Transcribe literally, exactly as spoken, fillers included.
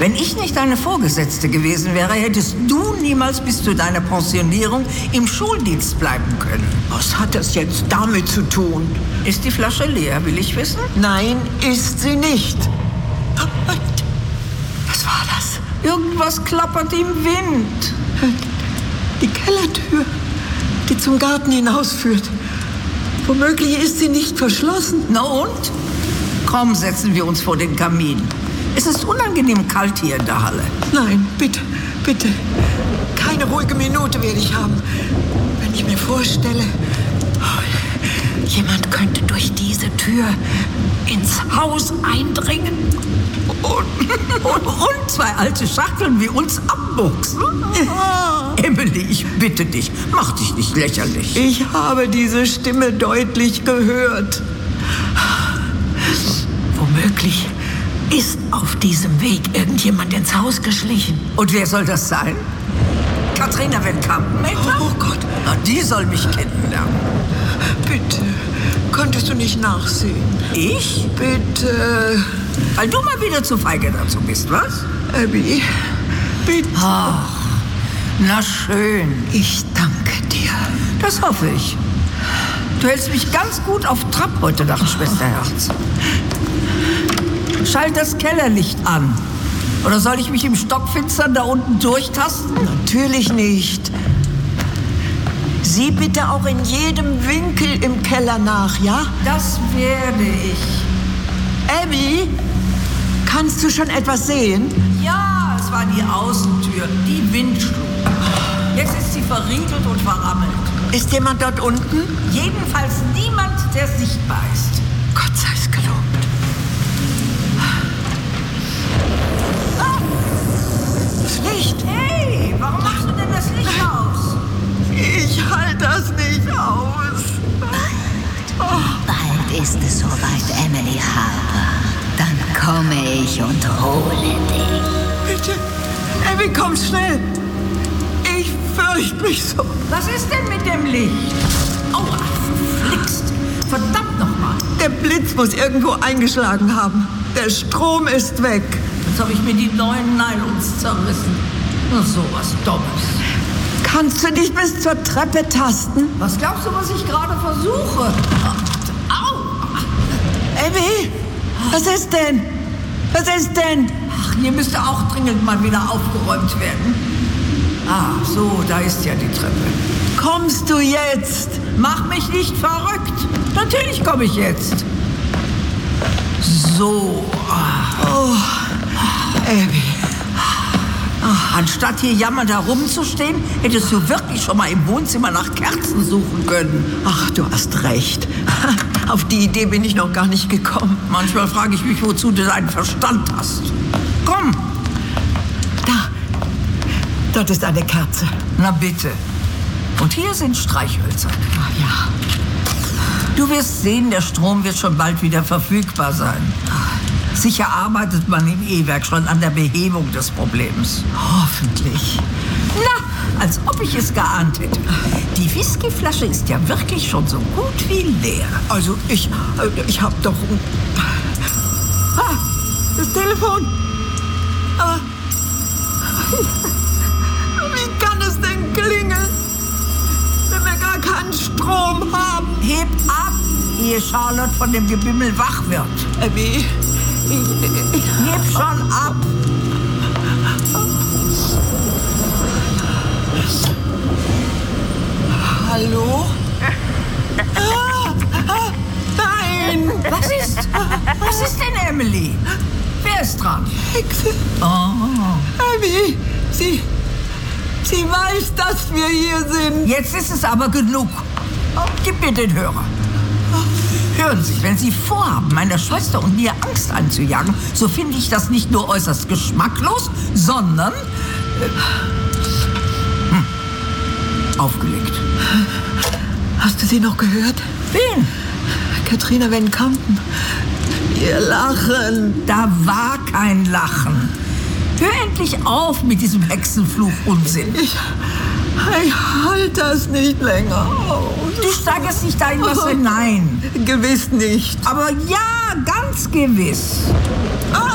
Wenn ich nicht deine Vorgesetzte gewesen wäre, hättest du niemals bis zu deiner Pensionierung im Schuldienst bleiben können. Was hat das jetzt damit zu tun? Ist die Flasche leer, will ich wissen? Nein, ist sie nicht. Was war das? Irgendwas klappert im Wind. Die Kellertür, die zum Garten hinausführt. Womöglich ist sie nicht verschlossen. Na und? Komm, setzen wir uns vor den Kamin. Es ist unangenehm kalt hier in der Halle. Nein, bitte, bitte. Keine ruhige Minute werde ich haben. Wenn ich mir vorstelle, oh, jemand könnte durch diese Tür ins Haus eindringen. Und, und, und zwei alte Schachteln wie uns abbuchsen. Emily, ich bitte dich, mach dich nicht lächerlich. Ich habe diese Stimme deutlich gehört. Womöglich ist auf diesem Weg irgendjemand ins Haus geschlichen. Und wer soll das sein? Katrina Van Kampen etwa? Oh Gott. Na, die soll mich kennenlernen. Bitte, könntest du nicht nachsehen? Ich? Bitte. Weil du mal wieder zu feige dazu bist, was? Abby, bitte. Ach, na schön. Ich danke dir. Das hoffe ich. Du hältst mich ganz gut auf Trab heute Nacht, Schwesterherz. Schalt das Kellerlicht an. Oder soll ich mich im Stockfinstern da unten durchtasten? Natürlich nicht. Sieh bitte auch in jedem Winkel im Keller nach, ja? Das werde ich. Abby, kannst du schon etwas sehen? Ja, es war die Außentür, die Windschlug. Jetzt ist sie verriegelt und verrammelt. Ist jemand dort unten? Jedenfalls niemand, der sichtbar ist. Gott sei es gelobt. Das Licht. Hey, warum machst du denn das Licht aus? Ich halte das nicht aus. Oh. Bald ist es soweit, Emily Harper. Dann komme ich und hole dich. Bitte, Abby, komm schnell. Ich fürchte mich so. Was ist denn mit dem Licht? Aua, verflixt. Verdammt nochmal. Der Blitz muss irgendwo eingeschlagen haben. Der Strom ist weg. Jetzt habe ich mir die neuen Nylons zerrissen. Na, sowas Dummes. Kannst du dich bis zur Treppe tasten? Was glaubst du, was ich gerade versuche? Au! Abby, was ist denn? Was ist denn? Ach, hier müsste auch dringend mal wieder aufgeräumt werden. Ah, so, da ist ja die Treppe. Kommst du jetzt? Mach mich nicht verrückt. Natürlich komme ich jetzt. So. Oh, Abby. Anstatt hier jammernd herumzustehen, hättest du wirklich schon mal im Wohnzimmer nach Kerzen suchen können. Ach, du hast recht. Auf die Idee bin ich noch gar nicht gekommen. Manchmal frage ich mich, wozu du deinen Verstand hast. Komm. Da. Dort ist eine Kerze. Na bitte. Und hier sind Streichhölzer. Ach ja. Du wirst sehen, der Strom wird schon bald wieder verfügbar sein. Sicher arbeitet man im E-Werk schon an der Behebung des Problems. Hoffentlich. Na, als ob ich es geahnt hätte. Die Whiskyflasche ist ja wirklich schon so gut wie leer. Also ich, ich hab doch... Ah, das Telefon. Aber wie kann es denn klingeln, wenn wir gar keinen Strom haben? Heb ab, ehe Charlotte von dem Gebimmel wach wird. Abby, ich, ich... Heb schon ab. Hallo? Ah, ah, nein! Was ist? Was ist denn, Emily? Wer ist dran? Hexe. Oh. Abby, sie... Sie weiß, dass wir hier sind. Jetzt ist es aber genug. Gib mir den Hörer. Hören Sie, wenn Sie vorhaben, meiner Schwester und mir Angst einzujagen, so finde ich das nicht nur äußerst geschmacklos, sondern... Äh, hm, aufgelegt. Hast du sie noch gehört? Wen? Katrina Van Kampen. Ihr Lachen. Da war kein Lachen. Hör endlich auf mit diesem Hexenfluch-Unsinn. Ich, ich halte das nicht länger aus. Du steigerst nicht da in was hinein. Gewiss nicht. Aber ja, ganz gewiss. Ah!